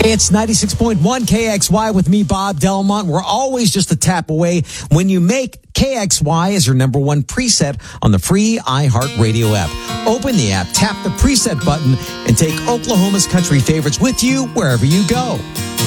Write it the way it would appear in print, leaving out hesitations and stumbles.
It's 96.1 KXY with me, Bob Delmont. We're always just a tap away when you make KXY as your number one preset on the free iHeartRadio app. Open the app, tap the preset button, and take Oklahoma's country favorites with you wherever you go.